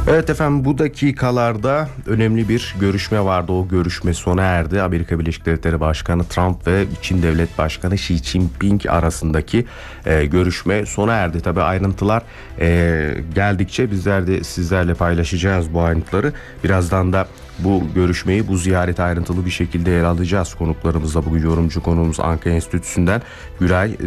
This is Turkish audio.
Evet efendim, bu dakikalarda önemli bir görüşme vardı. O görüşme sona erdi. Amerika Birleşik Devletleri Başkanı Trump ve Çin Devlet Başkanı Xi Jinping arasındaki görüşme sona erdi. Tabii ayrıntılar geldikçe bizler de sizlerle paylaşacağız bu ayrıntıları. Birazdan da bu görüşmeyi, bu ziyareti ayrıntılı bir şekilde ele alacağız konuklarımızla. Bugün yorumcu konuğumuz Ankara Enstitüsü'nden Güray